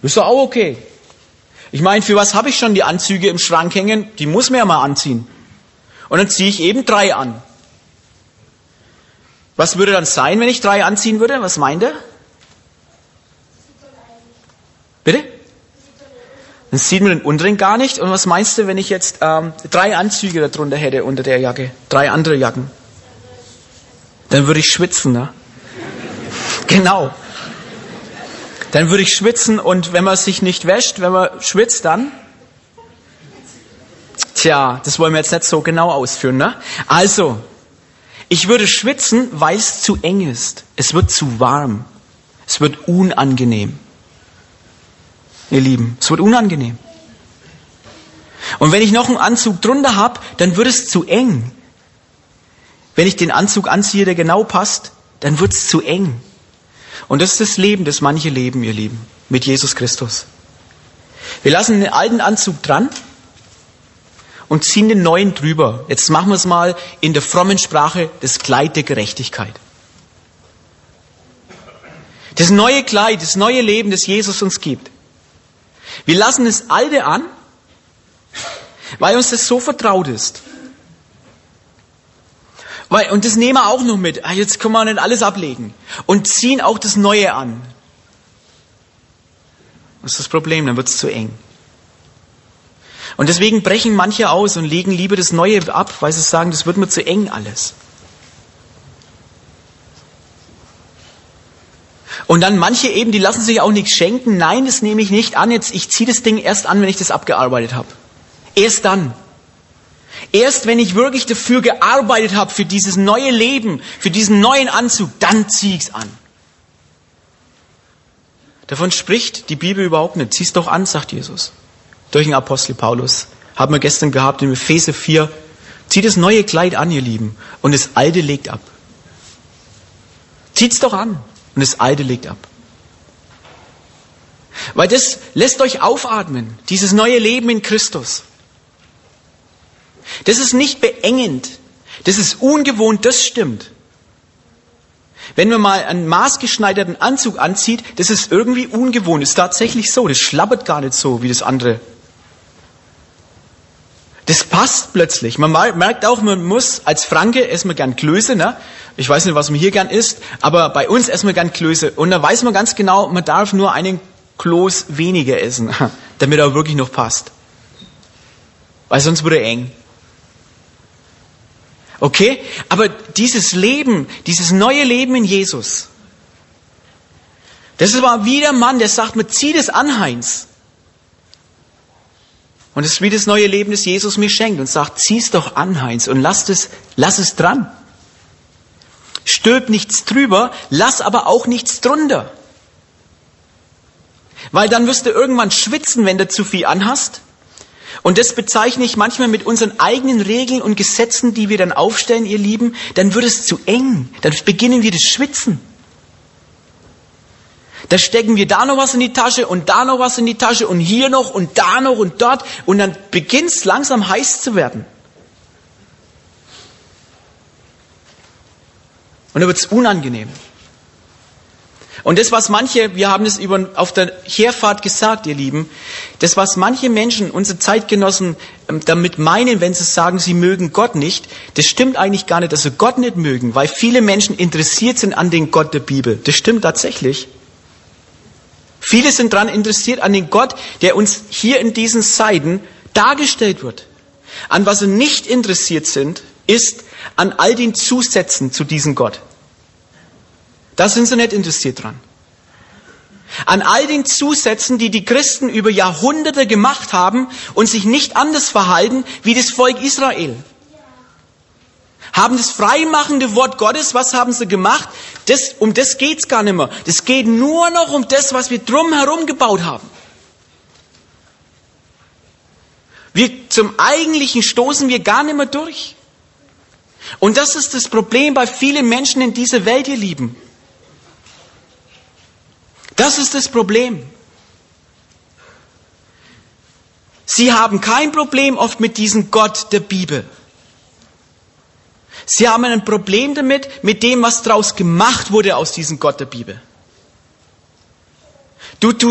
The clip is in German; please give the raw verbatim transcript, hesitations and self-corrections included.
Ist doch auch okay. Ich meine, für was habe ich schon die Anzüge im Schrank hängen? Die muss man ja mal anziehen. Und dann ziehe ich eben drei an. Was würde dann sein, wenn ich drei anziehen würde? Was meint er? Bitte? Dann sieht man den unteren gar nicht. Und was meinst du, wenn ich jetzt ähm, drei Anzüge darunter hätte, unter der Jacke? Drei andere Jacken. Dann würde ich schwitzen, ne? Genau. Dann würde ich schwitzen und wenn man sich nicht wäscht, wenn man schwitzt, dann? Tja, das wollen wir jetzt nicht so genau ausführen, ne? Also, ich würde schwitzen, weil es zu eng ist. Es wird zu warm. Es wird unangenehm. Ihr Lieben, es wird unangenehm. Und wenn ich noch einen Anzug drunter habe, dann wird es zu eng. Wenn ich den Anzug anziehe, der genau passt, dann wird es zu eng. Und das ist das Leben, das manche leben, ihr Lieben, mit Jesus Christus. Wir lassen den alten Anzug dran und ziehen den neuen drüber. Jetzt machen wir es mal in der frommen Sprache, das Kleid der Gerechtigkeit. Das neue Kleid, das neue Leben, das Jesus uns gibt. Wir lassen das Alte an, weil uns das so vertraut ist. Weil, und das nehmen wir auch noch mit. Jetzt können wir nicht alles ablegen. Und ziehen auch das Neue an. Das ist das Problem, dann wird es zu eng. Und deswegen brechen manche aus und legen lieber das Neue ab, weil sie sagen, das wird mir zu eng alles. Und dann manche eben, die lassen sich auch nichts schenken. Nein, das nehme ich nicht an. Jetzt, ich ziehe das Ding erst an, wenn ich das abgearbeitet habe. Erst dann. Erst wenn ich wirklich dafür gearbeitet habe, für dieses neue Leben, für diesen neuen Anzug, dann ziehe ich es an. Davon spricht die Bibel überhaupt nicht. Zieh es doch an, sagt Jesus. Durch den Apostel Paulus. Haben wir gestern gehabt in Epheser vier. Zieht das neue Kleid an, ihr Lieben. Und das alte legt ab. Zieht es doch an. Und das Alte legt ab. Weil das lässt euch aufatmen, dieses neue Leben in Christus. Das ist nicht beengend, das ist ungewohnt, das stimmt. Wenn man mal einen maßgeschneiderten Anzug anzieht, das ist irgendwie ungewohnt, das ist tatsächlich so, das schlappert gar nicht so wie das andere. Das passt plötzlich. Man merkt auch, man muss als Franke essen wir gern Klöße, ne? Ich weiß nicht, was man hier gern isst, aber bei uns essen wir gern Klöße. Und da weiß man ganz genau, man darf nur einen Kloß weniger essen, damit er wirklich noch passt. Weil sonst wird er eng. Okay? Aber dieses Leben, dieses neue Leben in Jesus, das war wie der Mann, der sagt, man zieht es an, Heinz. Und es ist wie das neue Leben, das Jesus mir schenkt und sagt, zieh's doch an, Heinz, und lass es, lass es dran. Stülp nichts drüber, lass aber auch nichts drunter. Weil dann wirst du irgendwann schwitzen, wenn du zu viel anhast. Und das bezeichne ich manchmal mit unseren eigenen Regeln und Gesetzen, die wir dann aufstellen, ihr Lieben. Dann wird es zu eng. Dann beginnen wir das Schwitzen. Da stecken wir da noch was in die Tasche und da noch was in die Tasche und hier noch und da noch und dort. Und dann beginnt es langsam heiß zu werden. Und dann wird es unangenehm. Und das, was manche, wir haben es über, auf der Herfahrt gesagt, ihr Lieben, das, was manche Menschen, unsere Zeitgenossen, damit meinen, wenn sie sagen, sie mögen Gott nicht, das stimmt eigentlich gar nicht, dass sie Gott nicht mögen, weil viele Menschen interessiert sind an den Gott der Bibel. Das stimmt tatsächlich. Viele sind daran interessiert an den Gott, der uns hier in diesen Seiten dargestellt wird. An was sie nicht interessiert sind, ist an all den Zusätzen zu diesem Gott. Da sind sie nicht interessiert dran. An all den Zusätzen, die die Christen über Jahrhunderte gemacht haben und sich nicht anders verhalten wie das Volk Israel. Haben das freimachende Wort Gottes, was haben sie gemacht? Das, um das geht's gar nicht mehr. Das geht nur noch um das, was wir drumherum gebaut haben. Wir, zum Eigentlichen stoßen wir gar nicht mehr durch. Und das ist das Problem bei vielen Menschen in dieser Welt, ihr Lieben. Das ist das Problem. Sie haben kein Problem oft mit diesem Gott der Bibel. Sie haben ein Problem damit, mit dem, was daraus gemacht wurde aus diesem Gott der Bibel. Du, du